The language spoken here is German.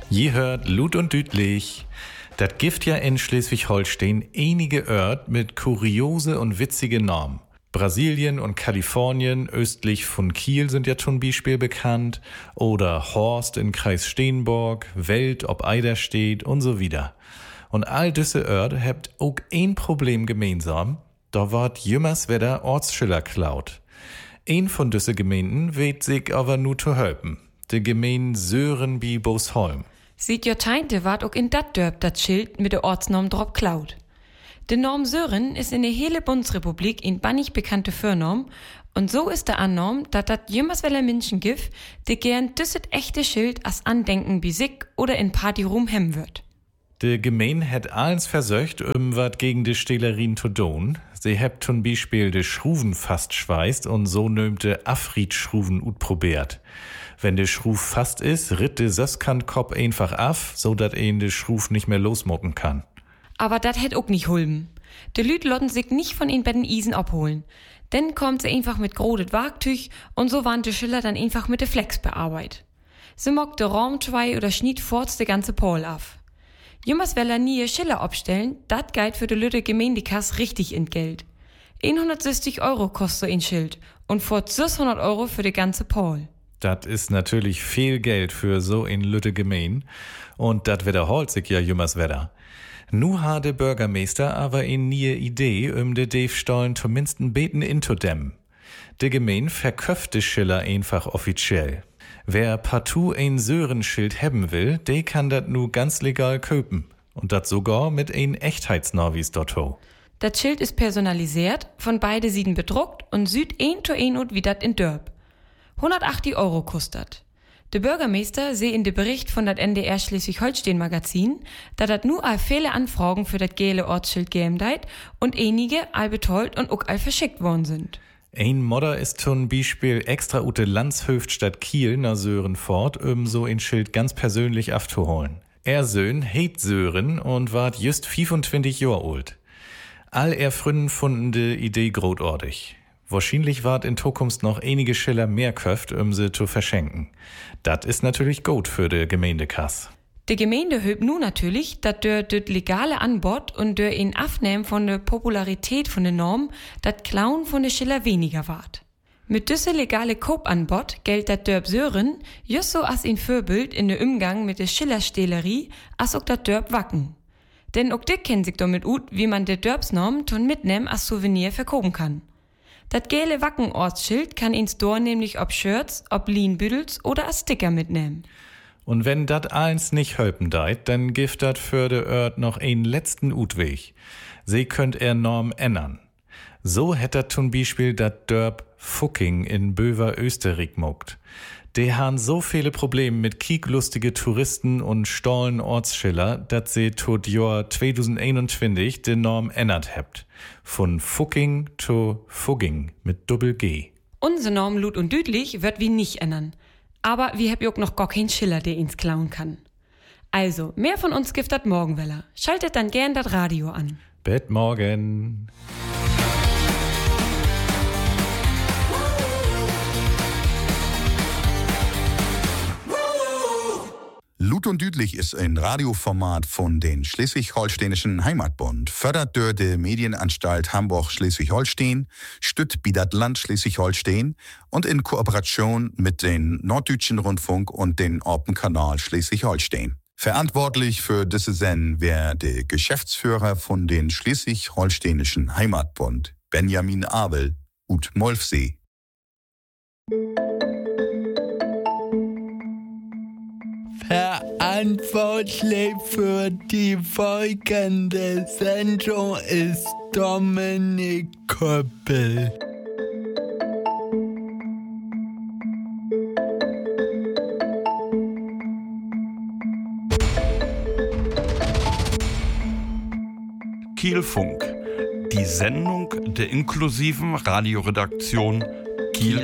Je hört Lut und Dütlich. Dat gibt ja in Schleswig-Holstein einige Ort mit kuriose und witzige Normen. Brasilien und Kalifornien östlich von Kiel sind ja zum Beispiel bekannt. Oder Horst in Kreis Steenborg, Welt ob Eiderstedt und so wieder. Und all diese Ort habt auch ein Problem gemeinsam. Da ward jümmers wieder Ortsschiller klaut. Ein von diese Gemeinden weht sich aber nur zu helfen. De Gemein Sören bi Bosholm. Sieht jo teinte ward ook in dat Dörp dat Schild mit der Ortsnorm drop klaut. De Norm Sören ist in der hele Bundesrepublik in bannig bekannte Förnorm und so ist der Annorm, dat jemals weller Menschen gibt, die gern düsset echte Schild als Andenken bi sich oder in Partyrum hemmen wird. De Gemein het alles versöcht, wat gegen de Stehlerien zu tun. Sie hebt zum Beispiel de Schruven fast schweißt und so nömte Afrit-Schruven utprobiert. Wenn de Schruf fast ist, ritt de Söskantkopf einfach af, so dat de Schruf nicht mehr losmucken kann. Aber dat hätt ook nicht hulben. De Lüt lotten sich nicht von in beiden Isen abholen. Denn kommt sie einfach mit grodet Wagtüch und so waren de Schiller dann einfach mit de Flex bearbeitet. Sie mock de Raum zwei oder schniet forts de ganze Pol af. Jemals weller nie Schiller abstellen, dat geit für de Lütte Gemeindekas richtig in Geld. 160 € kostet so ein Schild und fort 600 € für de ganze Pol. Das ist natürlich viel Geld für so in Lütte Gemein und dat wiederholt sich ja jümmers wieder. Nu ha de Bürgermeister aber in nie Idee, de Diefstollen zumindest ein beten intodämmen. De Gemein verköft de Schiller einfach offiziell. Wer partout ein Sören-Schild hebben will, de kann dat nu ganz legal köpen. Und dat sogar mit ein Echtheitsnorvis dotto. Das Schild ist personalisiert, von beide Sieden bedruckt und süd ein to ein wie dat in Dörp. 180 € kostet. Der Bürgermeister seh in de Bericht von dat NDR Schleswig-Holstein-Magazin, dat nu all viele Anfragen für dat gele Ortsschild gäm deit und einige all betollt und ook all verschickt worden sind. Ein Modder ist zum Beispiel extra ute Landshöft statt Kiel nach Sören fort, so ein Schild ganz persönlich abzuholen. Er Söhn heit Sören und ward just 25 Jahr alt. All er Fründen funden de Idee großartig. Wahrscheinlich ward in Zukunft noch einige Schiller mehr köft, sie zu verschenken. Dat ist natürlich gut für de Gemeindekass. De Gemeinde hübt nu natürlich, dat der das legale Anbot und der in Afnehmen von der Popularität von der Norm, dat Klauen von der Schiller weniger ward. Mit düsse legale Kopanbot gelt dat Dörp Sören just so as in Vorbild in der Umgang mit der Schillerstehlerie as ook dat Dörp Wacken. Denn ook dick kennt sich damit ut, wie man der Dörpsnorm ton mitnehmen as Souvenir verkoben kann. Dat gele Wacken-Ortsschild kann ins Door nämlich ob Shirts, ob Lienbüdels oder als Sticker mitnehmen. Und wenn dat eins nicht helpen deit, dann gibt dat für de Ort noch einen letzten Utweg. Sie könnt er Norm ändern. So hätt dat zum Beispiel dat Dörp Fucking in Böver Österreich muckt. Die han so viele Probleme mit kieklustige Touristen und stollen Ortsschiller, dat sie tot Jahr 2021 de Norm ändert hebt. Von Fucking to Fugging mit Doppel-G. Unsere Norm Lut und Dütlich wird wie nicht ändern. Aber wir hab auch noch gar keinen Schiller, der ins klauen kann. Also, mehr von uns gibt dat Morgenweller. Schaltet dann gern dat Radio an. Bet morgen. Lut und Dütlich ist ein Radioformat von den Schleswig-Holsteinischen Heimatbund, fördert durch die Medienanstalt Hamburg-Schleswig-Holstein, stützt Bidat Land Schleswig-Holstein und in Kooperation mit den Norddeutschen Rundfunk und den Orpen-Kanal Schleswig-Holstein. Verantwortlich für diese Sendung wäre der Geschäftsführer von den Schleswig-Holsteinischen Heimatbund, Benjamin Abel, ut Molfsee. Verantwortlich für die folgende Sendung ist Dominik Köppel. Kielfunk, die Sendung der inklusiven Radioredaktion Kiel